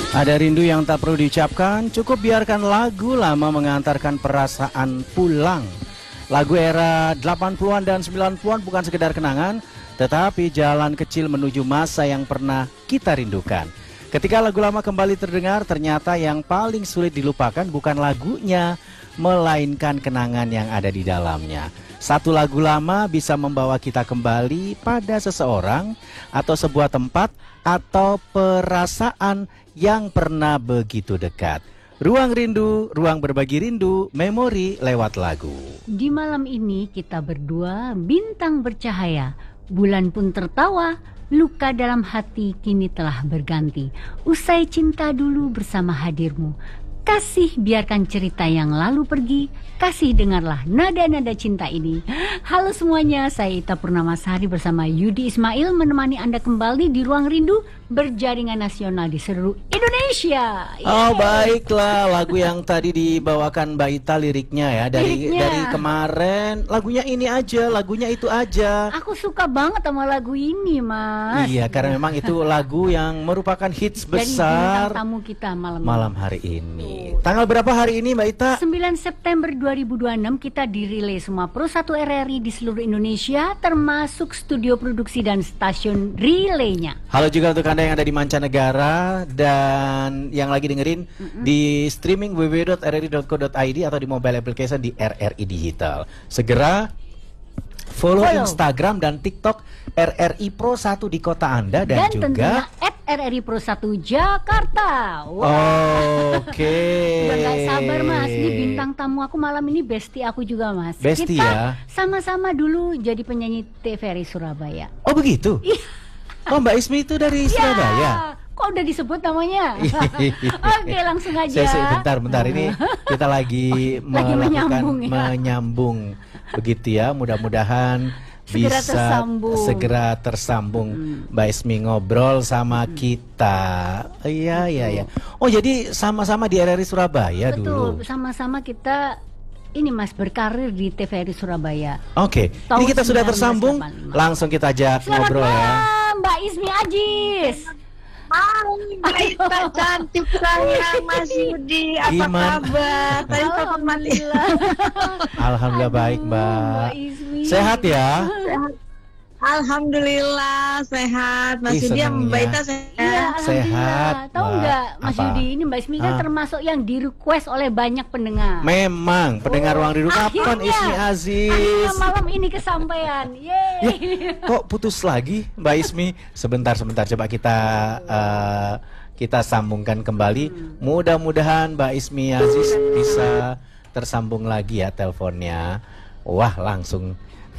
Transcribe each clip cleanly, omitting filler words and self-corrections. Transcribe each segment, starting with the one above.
Ada rindu yang tak perlu diucapkan, cukup biarkan lagu lama mengantarkan perasaan pulang. Lagu era 80-an dan 90-an bukan sekedar kenangan, tetapi jalan kecil menuju masa yang pernah kita rindukan. Ketika lagu lama kembali terdengar, ternyata yang paling sulit dilupakan bukan lagunya, melainkan kenangan yang ada di dalamnya. Satu lagu lama bisa membawa kita kembali pada seseorang atau sebuah tempat atau perasaan yang pernah begitu dekat. Ruang rindu, ruang berbagi rindu, memori lewat lagu. Di malam ini kita berdua bintang bercahaya, bulan pun tertawa, luka dalam hati kini telah berganti. Usai cinta dulu bersama hadirmu, kasih biarkan cerita yang lalu pergi, kasih dengarlah nada-nada cinta ini. Halo semuanya, saya Ita Purnamasari bersama Yudi Ismail menemani Anda kembali di Ruang Rindu berjaringan nasional di seluruh Indonesia. Oh baiklah, lagu yang tadi dibawakan Mbak Ita liriknya ya dari kemarin, lagunya ini aja, lagunya itu aja. Aku suka banget sama lagu ini, Mas. Iya, karena memang itu lagu yang merupakan hits besar dari tamu kita malam hari ini. Tanggal berapa hari ini Mbak Ita? 9 September 2026 kita dirilai semua Pro 1 RRI di seluruh Indonesia, termasuk studio produksi dan stasiun relaynya. Halo juga untuk Anda yang ada di mancanegara dan yang lagi dengerin di streaming www.rri.co.id atau di mobile application di RRI Digital. Segera follow Instagram dan TikTok RRI Pro 1 di kota Anda dan juga RRI Pro 1 Jakarta. Oke. Udah gak sabar Mas, ini bintang tamu aku malam ini bestie aku juga Mas. Bestie kita ya? Sama-sama dulu jadi penyanyi TVRI Surabaya. Oh begitu? Oh Mbak Ismi itu dari Surabaya? Kok udah disebut namanya? Oke langsung aja. Bentar ini kita lagi melakukan menyambung begitu ya, mudah-mudahan segera tersambung Mbak Ismi ngobrol sama kita. Iya. Oh jadi sama-sama di RRI Surabaya. Betul, dulu. Betul, sama-sama kita ini Mas berkarir di TVRI Surabaya. Oke, ini kita sudah tersambung. Langsung kita ajak ngobrol ya. Mbak Ismi Ajis. Mbak Ita cantik sayang, Mas Yudi, apa kabar? Alhamdulillah baik Mbak. Sehat ya? Alhamdulillah sehat. Mas Yudi sama Mbak Ita sehat? Iya, sehat. Tahu nggak Mas Yudi, ini Mbak Ismi kan termasuk yang di request oleh banyak pendengar. Memang pendengar Ruang Rindu kapan Ismi Aziz? Akhirnya malam ini kesampaian. Yeay. Kok putus lagi Mbak Ismi? Sebentar coba kita sambungkan kembali. Mudah-mudahan Mbak Ismi Aziz bisa tersambung lagi ya teleponnya. Wah langsung.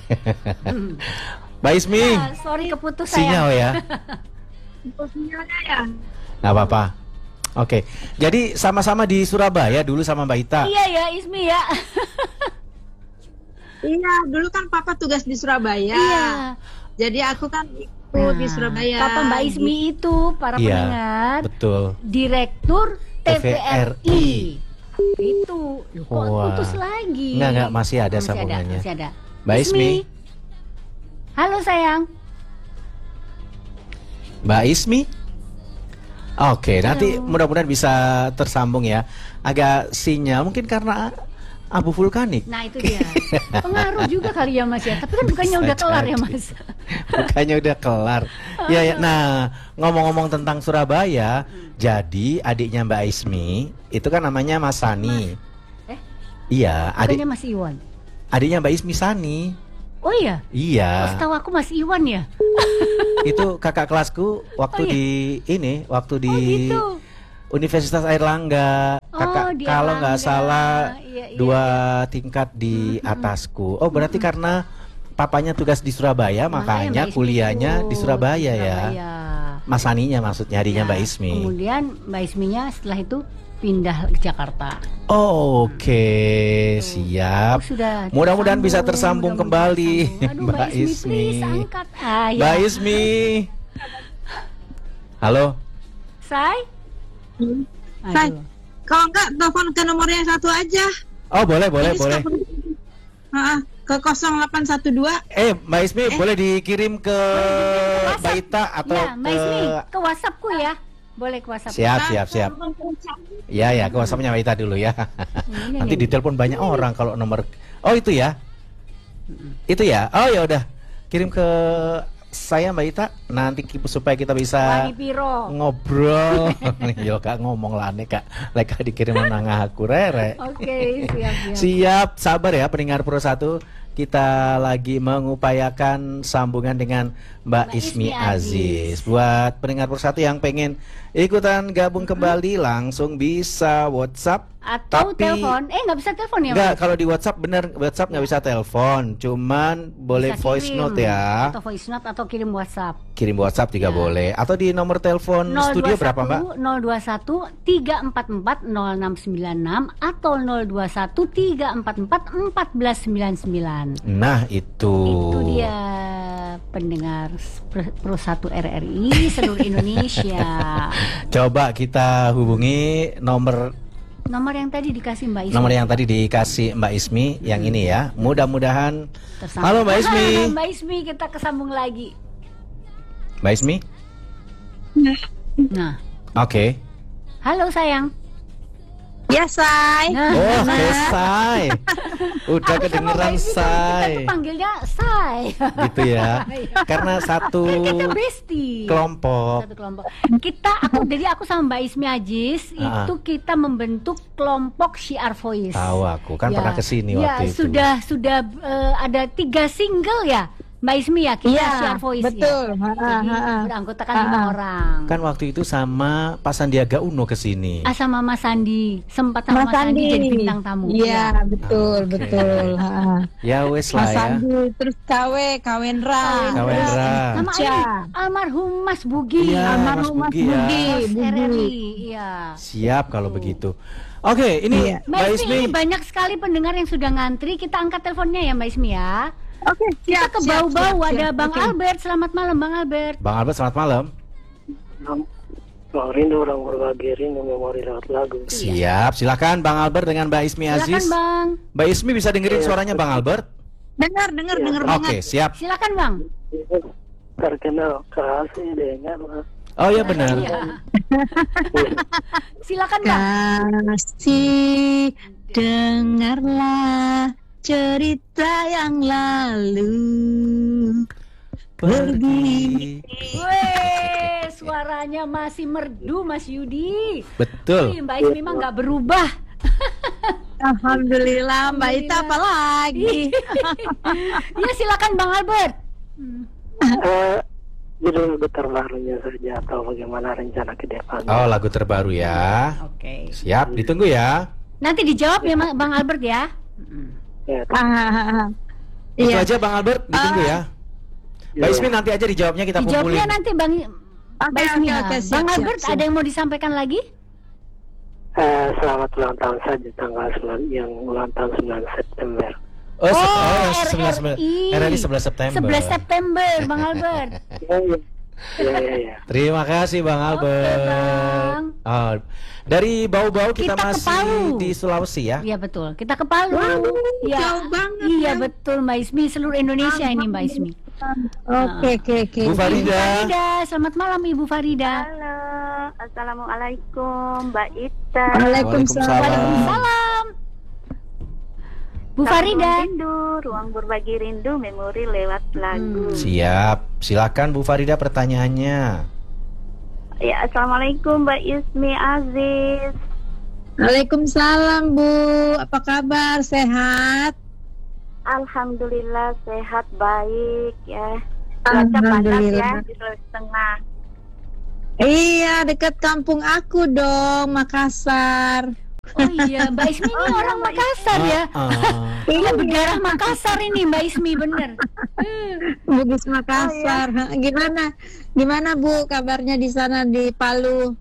Mbak Ismi, sorry keputus sinyal ya. Sinyalnya ya. Nggak apa-apa. Oke, jadi sama-sama di Surabaya dulu sama Mbak Ita. Iya ya Ismi ya. Iya, dulu kan Papa tugas di Surabaya. Iya. Jadi aku kan ikut di Surabaya. Papa Mbak Ismi itu para pendengar. Betul. Direktur TVRI. Itu. Loh, kok putus lagi? Enggak, masih ada sambungannya. Masih ada. Mbak Ismi. Halo sayang. Mbak Ismi. Oke, nanti mudah-mudahan bisa tersambung ya. Agak sinyal mungkin karena abu vulkanik. Nah itu dia. Pengaruh juga kali ya Mas ya. Tapi kan bukannya udah kelar ya Mas. Bukannya udah kelar. Ya. Nah, ngomong-ngomong tentang Surabaya, jadi adiknya Mbak Ismi itu kan namanya Mas Sani. Iya, adiknya Mas Iwan. Adiknya Mbak Ismi Sani. Oh iya? Iya. Setahu aku Mas Iwan ya. Itu kakak kelasku waktu waktu di gitu. Universitas Airlangga. Kakak kalau nggak salah dua tingkat di atasku. Oh berarti karena papanya tugas di Surabaya, makanya kuliahnya di Surabaya ya. Mas Saninya maksudnya adiknya Mbak Ismi. Kemudian Mbak Isminya setelah itu pindah ke Jakarta. Oke, siap. Mudah-mudahan bisa tersambung kembali. Aduh, Mbak Ismi, angkat. Mbak Ismi. Halo. Say, kalau enggak telepon ke nomor yang satu aja. Oh boleh. Ke 0812. Mbak Ismi boleh dikirim ke Mbak Ita atau Mbak Ismi ke WhatsAppku ya. Boleh ke WhatsApp. Siap. Ya, ke WhatsApp-nya Mbak Ita dulu ya. Nanti ditelepon banyak orang kalau nomor. Oh, itu ya. Itu ya. Oh, ya udah. Kirim ke saya Mbak Ita nanti supaya kita bisa ngobrol. Yo Kak ngomong lah nih Kak. Leka dikirim nang aku rere. Oke, siap. Siap, sabar ya pendengar Pro 1. Kita lagi mengupayakan sambungan dengan Mbak Ismi Aziz. Buat pendengar Pro 1 yang pengen ikutan gabung kembali langsung bisa WhatsApp atau telepon. Nggak bisa telepon ya? Nggak, kalau di WhatsApp bener WhatsApp nggak bisa telepon, cuman boleh bisa voice kirim, note ya. Atau voice note atau kirim WhatsApp. Kirim WhatsApp juga boleh. Atau di nomor telepon studio berapa Mbak? 021 344 0696 atau 021 344 1499. Nah itu dia pendengar Pro 1 RRI seluruh Indonesia. Coba kita hubungi nomor yang tadi dikasih Mbak Ismi. Nomor yang tadi dikasih Mbak Ismi yang ini ya. Mudah-mudahan tersambung. Halo Mbak Ismi. Mbak Ismi, kita kesambung lagi. Mbak Ismi? Nah. Oke. Halo sayang. Ya, Say. Oh, Say. Udah kedengeran Say. Kita panggilnya Say. Gitu ya. Karena satu kelompok. Jadi aku sama Mbak Ismi Aziz itu kita membentuk kelompok Syiar Voice. Tahu aku kan pernah kesini waktu itu. Sudah ada 3 single ya. Mbak Ismi ya, kita Syiar Voice betul. Ya. Jadi beranggotakan 5 orang. Kan waktu itu sama Pak Sandiaga Uno kesini. Sama Mas Sandi, sempat sama Mas Sandi jadi bintang tamu. Iya, betul. Ya wes lah Mas ya. Sandi, terus Kawendra. Sama almarhum Mas Bugi. Iya, almarhum Mas Bugi. Iya. Siap kalau begitu. Oke, ini Mbak Ismi, banyak sekali pendengar yang sudah ngantri. Kita angkat teleponnya ya Mbak Ismi ya. Oke, siap. Kita ke Bau-Bau ada Bang Albert. Selamat malam Bang Albert. Bang Albert selamat malam. Bang Rindu orang berbagi rindu memori lewat lagu. Siap, silakan Bang Albert dengan Mbak Ismi Aziz. Silakan Bang. Mbak Ismi bisa dengerin suaranya Bang Albert? Dengar banget. Oke, siap. Silakan Bang. Terkenal kasih dengar. Oh ya benar. Silakan Bang. Kasih dengarlah cerita yang lalu pergi. Weh, suaranya masih merdu Mas Yudi. Betul. Mbak Ismi memang nggak berubah. Alhamdulillah, Mbak Ita apa lagi? Ya silakan Bang Albert. Judul lagu terbarunya saja atau bagaimana rencana ke depan? Oh, lagu terbaru ya. Oke. Siap, ditunggu ya. Nanti dijawab ya Bang Albert ya. Ya, Itu aja Bang Albert, ditunggu ya. Mbak Ismi nanti aja dijawabnya kita kumpulin. Dijawabnya nanti Bang Ismi. Siap, Bang Albert ada yang mau disampaikan lagi? selamat ulang tahun saja tanggal 9 yang ulang tahun 9 September. Oh, RRI. RRI 11 September. 11 September Bang Albert. Iya. Terima kasih Bang Albert. Bang. Oh, dari Bau-Bau kita Kita ke masih Palu. di Sulawesi ya. Iya betul. Kita ke Palu. Jauh banget. Iya betul Mbak Ismi, seluruh Indonesia ini Mbak Ismi. Oke. Bu Farida. Selamat malam Ibu Farida. Halo, Assalamualaikum Mbak Ita. Waalaikumsalam. Bu Farida. Ruang berbagi rindu, memori lewat lagu. Siap, silakan Bu Farida pertanyaannya. Ya, Assalamualaikum Mbak Ismi Aziz. Waalaikumsalam Bu, apa kabar? Sehat? Alhamdulillah sehat baik ya. Cuaca panas ya di Sulawesi Tengah. Iya, dekat kampung aku dong, Makassar. Oh iya, Mbak Ismi ini orang Makassar ya. Iya, berdarah Makassar ini Mbak Ismi, bener. Bugis Makassar. Gimana Bu kabarnya di sana di Palu?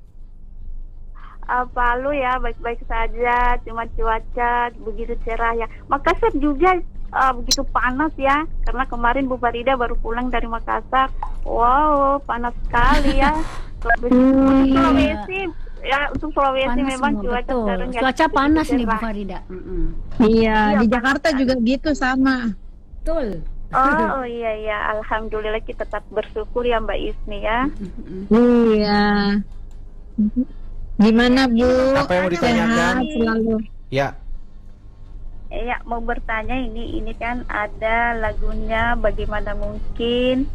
Palu ya baik-baik saja, cuma cuaca begitu cerah ya. Makassar juga begitu panas ya, karena kemarin Bu Farida baru pulang dari Makassar. Wow, panas sekali ya. Sulawesi ya, untuk Sulawesi Panas memang semua, cuaca betul. sekarang ya Cuaca panas nih Bu cerah. Farida. Iya, di Jakarta juga gitu sama. Betul. Oh iya, alhamdulillah kita tetap bersyukur ya Mbak Ismi ya. Iya. Gimana Bu? Apa yang mau ditanyakan? Sehat selalu. Ya. Ya, mau bertanya ini kan ada lagunya Bagaimana Mungkin,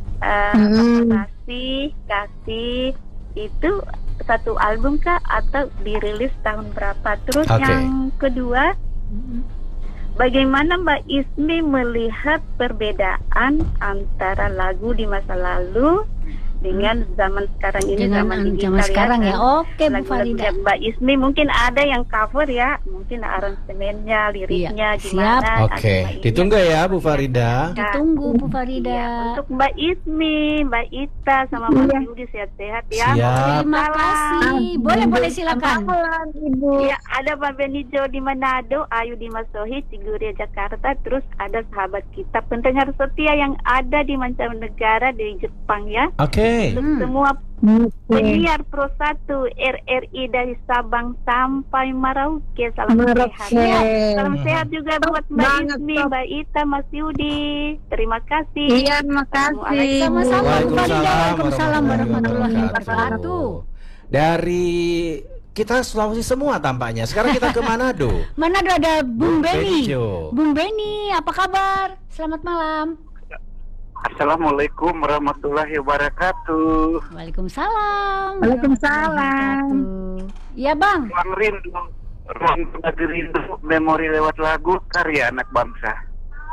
kasih itu satu album kah atau dirilis tahun berapa? Terus Oke. yang kedua, bagaimana Mbak Ismi melihat perbedaan antara lagu di masa lalu dengan zaman sekarang ini, zaman digital zaman sekarang ya. Oke, Bu Lagu-lagu Farida. Mbak Ismi mungkin ada yang cover ya, mungkin aransemennya, liriknya Iya, gimana. siap. Oke, ditunggu ya Bu Farida. Ditunggu Bu Farida. Iya, untuk Mbak Ismi, Mbak Ita, sama Mas Yudi sehat-sehat ya. Siap. Terima kasih. Boleh silakan. Selamat Ibu. Ya, ada Pak Benijo di Manado, Ayu di Masohi, Ciguria Jakarta, terus ada sahabat kita pendengar setia yang ada di mancanegara di Jepang ya. Oke. Untuk semua Oke. penyiar Pro 1 RRI dari Sabang sampai Merauke, salam sehat. Merauke. Ya, salam sehat juga buat Mbak banget, Ismi, top. Mbak Ita, Mas Yudi. Terima kasih. Iya, makasih. Sama-sama Bu Farida. Waalaikumsalam Waalaikumsalam warahmatullahi wabarakatuh. wabarakatuh. Dari kita Sulawesi semua tampaknya. Sekarang kita ke Manado. Manado ada Bung Beni. Bejo. Bung Beni, apa kabar? Selamat malam. Assalamualaikum warahmatullahi wabarakatuh. Waalaikumsalam. Waalaikumsalam. Ya Bang. Ruang rindu, ruang berbagi rindu, memori lewat lagu karya anak bangsa.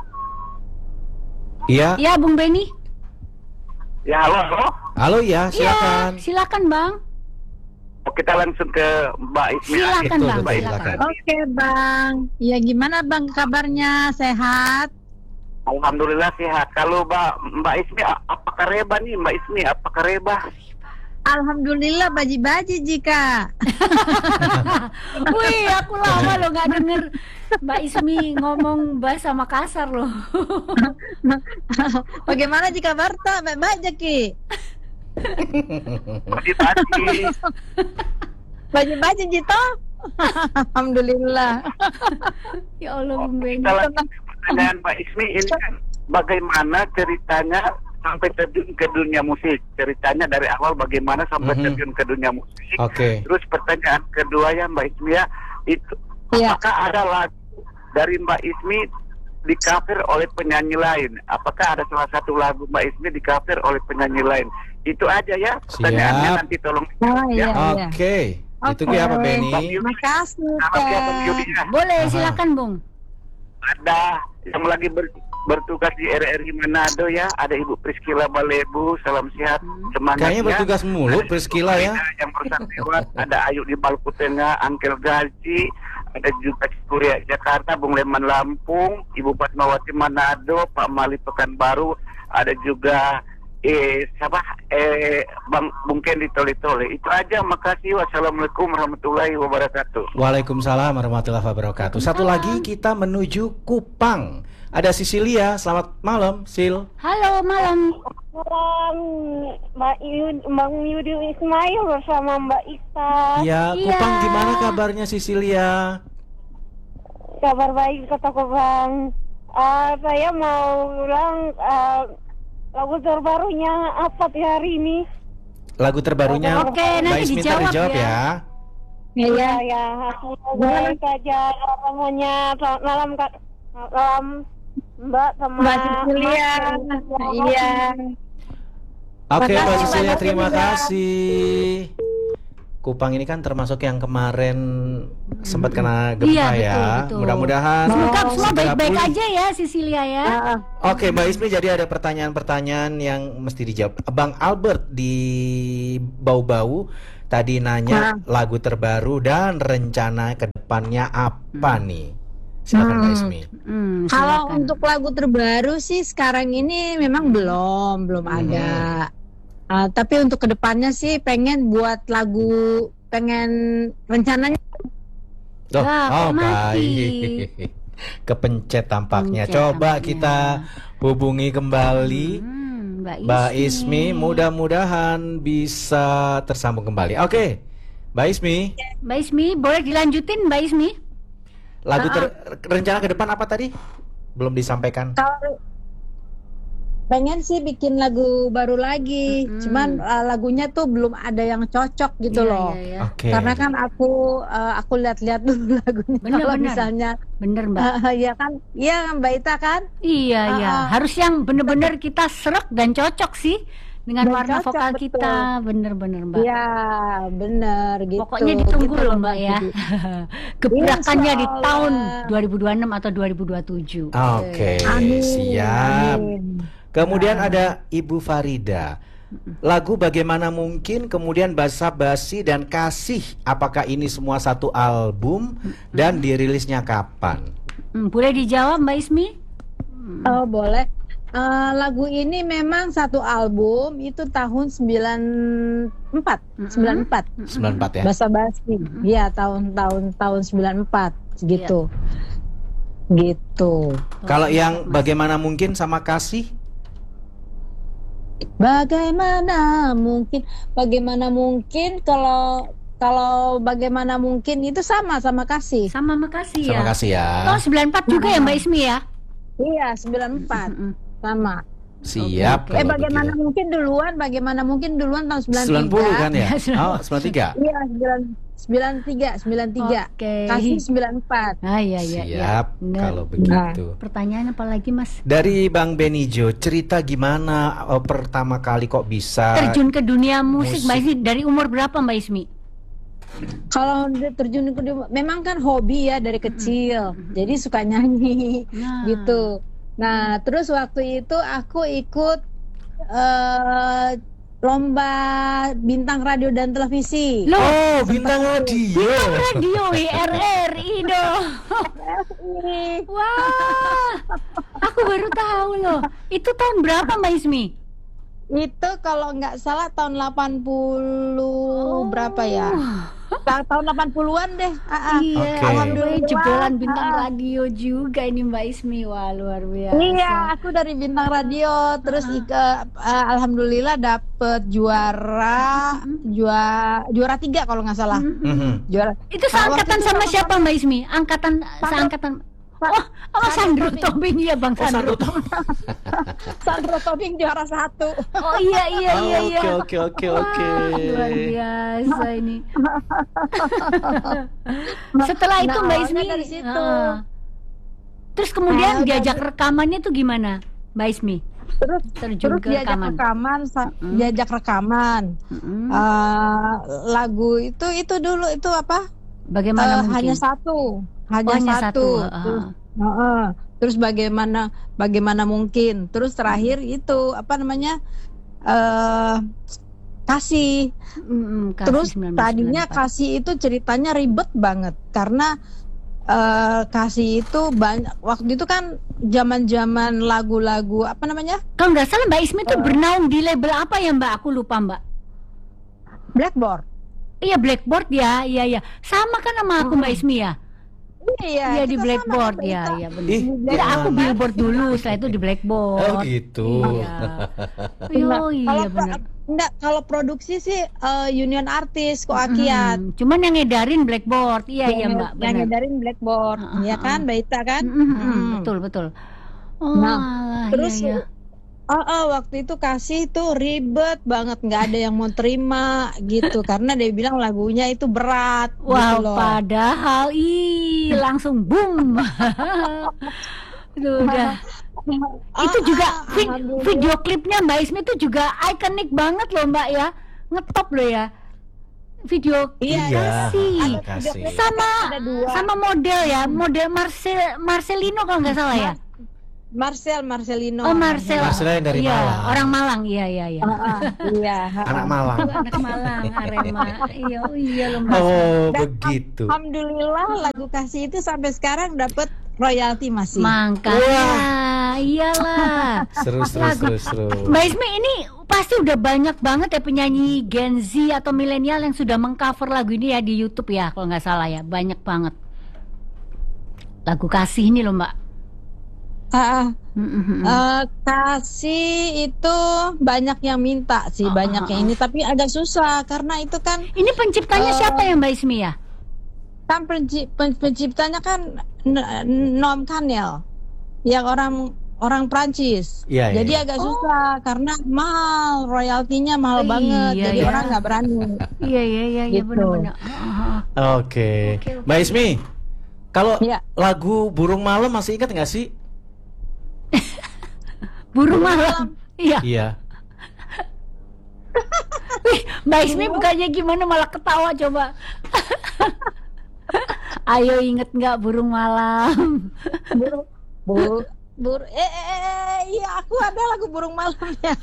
Iya. Ya Bung Beni. Ya halo. Halo ya, Iya, silakan. silakan Bang. Oh, kita langsung ke Mbak Ismi. Silakan Betul, Bang, betul, silakan. silakan. Oke Bang. Ya gimana Bang kabarnya? Sehat? Alhamdulillah sehat. Kalau Mbak Ismi apakah reba nih Mbak Ismi? Apakah reba? Alhamdulillah baji-baji jika. Wih, aku lama loh nggak denger Mbak Ismi ngomong bahasa Makassar loh. Bagaimana jika Barta? Baik-baik Jaki. Pagi-pagi. Baji-baji Jito. Alhamdulillah. Ya Allah Bung Beni. Kita lanjut ke pertanyaan Mbak Ismi ini kan bagaimana ceritanya sampai terjun ke dunia musik? Ceritanya dari awal bagaimana sampai terjun ke dunia musik? Oke. Terus pertanyaan kedua ya Mbak Ismi ya, itu Iya. apakah ada lagu dari Mbak Ismi di cover oleh penyanyi lain? Apakah ada salah satu lagu Mbak Ismi di cover oleh penyanyi lain? Itu aja ya pertanyaannya, Siap. nanti tolong. Oh, iya, iya. Oke. Ditunggu ya Pak Oke. Beni. Makasih Selamat ya Bang Yudi Teh. ya. Boleh silakan Bung. Ada yang lagi bertugas di RRI Manado ya, ada Ibu Priscila Balebu, salam sehat, semangat Kayaknya ya. bertugas mulu Ada Priscila ya. Yang berusaha lewat, ada Ayu di Maluku Tengah, Angkel Gaji, ada juga Cikuria Jakarta, Bung Leman Lampung, Ibu Fatmawati Manado, Pak Mali Pekanbaru, ada juga Bung Ken di Tole-Tole. Itu aja, makasih. Wassalamualaikum warahmatullahi wabarakatuh. Waalaikumsalam warahmatullahi wabarakatuh. Satu lagi kita menuju Kupang. Ada Sisilia. Selamat malam, Sil. Halo malam. Bang Yudi Ismail bersama Mbak Ita. Ya, Iya. Kupang gimana kabarnya Sisilia? Kabar baik kataku Bang. Saya mau ulang lagu terbarunya apa di hari ini? Lagu terbarunya Oke, Mbak nanti Ismi ntar dijawab dijawab ya. ya. Iya. Ya, aku baik aja namanya malam Mbak sama Mbak Cecilia. Iya. Oke, Mbak Makasih, Sisilia, Mbak terima Cecilia. kasih. Kupang ini kan termasuk yang kemarin sempat kena gempa Iya, ya. betul. Mudah-mudahan Semoga semua segera baik-baik pulih. aja ya Sisilia ya. Oke, Mbak Ismi, jadi ada pertanyaan-pertanyaan yang mesti dijawab. Bang Albert di Bau-Bau tadi nanya lagu terbaru dan rencana ke depannya apa nih? Silakan Mbak Ismi. Kalau Silakan. untuk lagu terbaru sih sekarang ini memang belum ada. Tapi untuk kedepannya sih pengen buat lagu, rencananya. Loh, Lah, kok mati? baik. Kepencet tampaknya. Pencet Coba tampaknya. kita hubungi kembali Mbak Ismi. Mudah-mudahan bisa tersambung kembali. Oke, Mbak Ismi. Mbak Ismi, boleh dilanjutin Mbak Ismi? Rencana ke depan apa tadi? Belum disampaikan. pengen sih bikin lagu baru lagi, cuman lagunya tuh belum ada yang cocok gitu Iya, loh. iya, iya. Oke. Karena kan aku lihat-lihat dulu lagunya. Bener, Kalau bener. misalnya Bener Mbak. ya kan, iya Mbak Ita kan. Iya, iya. Harus yang bener-bener kita serak dan cocok sih dengan Dan warna cocok, vokal betul. kita. Bener-bener Mbak. Iya, bener gitu. Pokoknya ditunggu Gitu loh loh, Mbak ya. Jadi. Gebrakannya di Insya tahun Allah. 2026 atau 2027. Oke, Amin. siap. Amin. Kemudian ada Ibu Farida. Lagu Bagaimana Mungkin, kemudian Basa-Basi dan Kasih. Apakah ini semua satu album dan dirilisnya kapan? Boleh dijawab Mbak Ismi? Oh boleh. Lagu ini memang satu album itu tahun 94. 94 ya. Basa-Basi. Iya, tahun 94 gitu. Gitu. Kalau yang Bagaimana Mungkin sama Kasih? Bagaimana mungkin kalau bagaimana mungkin itu sama kasih. Sama makasih ya. Sama Kasih ya. Tahun 94 juga ya Mbak Ismi ya? Iya, 94 sama. Siap. Oke. kalau Bagaimana mungkin duluan tahun 93. 90 kan ya? Ya, Oh, 93. Iya, 93. Oke. Kasih 94. Ah iya iya. Siap Bener. kalau begitu. Pertanyaan apa lagi Mas? Dari Bang Benijo, cerita gimana pertama kali kok bisa Terjun ke dunia musik musik. Mbak Ismi dari umur berapa Mbak Ismi? Kalau dia terjun ke memang kan hobi ya dari kecil. Jadi suka nyanyi Nah. gitu. Nah, terus waktu itu aku ikut lomba bintang radio dan televisi. Loh, Oh, bintang radio. radio WRRI dong. Wah, aku baru tahu loh. Itu tahun berapa Mbak Ismi? Itu kalau nggak salah tahun 80 berapa ya? Tahun 80-an deh. Iya, Oke. alhamdulillah jebolan bintang radio juga ini Mbak Ismi. Wah, luar biasa. Iya, aku dari bintang radio, terus alhamdulillah dapet juara 3 kalau nggak salah. Mhm. Juara. Itu seangkatan waktu itu sama sama- siapa Mbak Ismi? Seangkatan. Oh, sama Sandro Tobing ya Bang Sandro. Sandro Tobing juara 1. Oh iya iya iya iya. Oke. Wah, luar biasa ini. Setelah itu Nah, Mbak awalnya Ismi dari situ. Terus kemudian Nah, diajak rekamannya tuh gimana Mbak Ismi? Terjun ke diajak rekaman. diajak rekaman. Mm-mm. Lagu itu dulu itu apa? Bagaimana mungkin? Hanya satu. Oh, hanya satu. Terus bagaimana mungkin? Terus terakhir itu apa namanya? Kasih. Kasih Terus 1994. tadinya Kasih itu ceritanya ribet banget karena Kasih itu banyak waktu itu kan zaman-zaman lagu-lagu apa namanya? Kalau nggak salah Mbak Ismi tuh bernaung di label apa ya Mbak? Aku lupa Mbak. Blackboard. Iya Blackboard ya, iya. Sama kan sama aku Mbak Ismi ya? Iya di kita Blackboard sama, ya, kita. iya benar. Ih, Tidak, aku gimana? Billboard dulu, setelah itu di Blackboard. Oh gitu. Iya. Oh iya Kalau benar. kalau produksi sih Union Artist Koakiat. Cuman yang ngedarin Blackboard, iya Mbak, Yang benar. ngedarin Blackboard, ya kan, Mbak Ita kan? Betul. Oh, Nah, alah, terus iya. waktu itu Kasih tuh ribet banget, nggak ada yang mau terima gitu karena dia bilang lagunya itu berat. Wow, gitu loh. padahal langsung boom. Itu udah. Itu juga alhamdulillah. video klipnya Mbak Ismi itu juga ikonik banget loh Mbak ya. Ngetop loh ya. Video Iya, Kasih. Kasih. Sama Ada dua. sama model ya, model Marcelino kalau nggak salah ya. Marcelino. Oh Marcel. Marcel yang dari Iya, Malang. orang Malang. Iya. Iya. Anak Malang. Anak Malang, Arema. Iya, oh iya loh Mbak. Oh, Dan begitu. Alhamdulillah lagu Kasih itu sampai sekarang dapat royalti masih. Makanya, iyalah. Seru. Mbak Ismi ini pasti udah banyak banget ya penyanyi Gen Z atau milenial yang sudah mengcover lagu ini ya di YouTube ya kalau nggak salah ya, banyak banget. Lagu Kasih ini loh Mbak. Kasih itu banyak yang minta sih, banyak yang ini, tapi agak susah karena itu kan Ini penciptanya siapa ya Mbak Ismi ya? penciptanya kan Noam Kanel, yang orang Prancis. Iya, iya, Jadi iya. agak susah karena mahal, royaltinya mahal banget. Iya, Jadi iya. orang nggak berani. Iya Gitu. benar-benar. Oke. Oke. Mbak Ismi, kalau Iya. lagu Burung Malam masih ingat nggak sih? Burung malam. Iya. Iya. Wih, Mbak Ismi bukannya gimana malah ketawa coba. Ayo inget nggak burung malam? Iya aku ada lagu burung malamnya.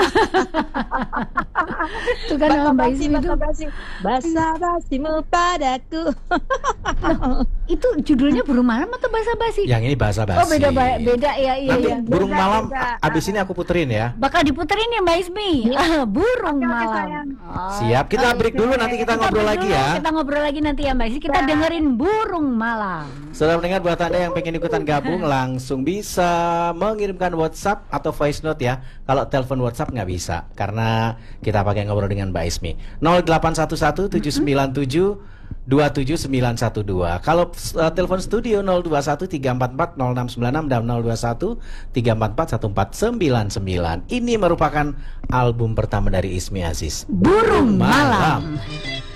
Itu kan sama Mbak Ismi itu. Basa-basimu padaku. Itu judulnya burung malam atau basa-basi? Yang ini bahasa basi. Oh beda beda ya iya Nanti ya. Burung Beda, Malam beda. abis ini aku puterin ya. Bakal diputerin ya Mbak Ismi. Burung malam. Oh. Siap, kita break dulu, nanti kita ngobrol break lagi dulu, ya. Kita ngobrol lagi nanti ya Mbak Ismi. Kita dengerin burung malam. Saudara pendengar, buat Anda yang pengen ikutan gabung langsung bisa mengirimkan WhatsApp atau voice note ya. Kalau telepon WhatsApp nggak bisa karena kita pakai ngobrol dengan Mbak Ismi. 0811 797 27912. Kalau telepon studio 021 344 0696 dan 021 344 1499. Ini merupakan album pertama dari Ismi Aziz, Burung malam.